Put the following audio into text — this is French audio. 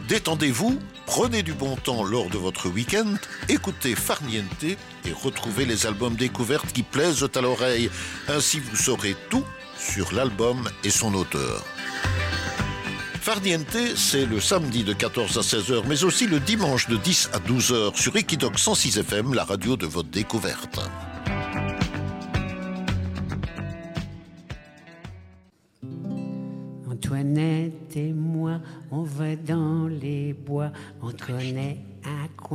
Détendez-vous, prenez du bon temps lors de votre week-end, écoutez Farniente et retrouvez les albums découvertes qui plaisent à l'oreille. Ainsi vous saurez tout sur l'album et son auteur. Farniente, c'est le samedi de 14 à 16h, mais aussi le dimanche de 10 à 12h sur Equidoc 106 FM, la radio de votre découverte. Antoinette et moi, on va dans les bois. Antoinette